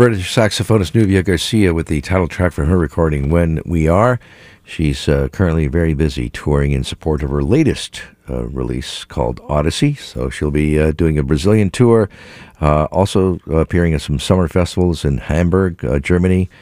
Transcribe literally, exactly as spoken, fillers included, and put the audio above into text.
British saxophonist Nubia Garcia with the title track from her recording, When We Are. She's uh, currently very busy touring in support of her latest uh, release called Odyssey. So she'll be uh, doing a Brazilian tour, uh, also appearing at some summer festivals in Hamburg, uh, Germany,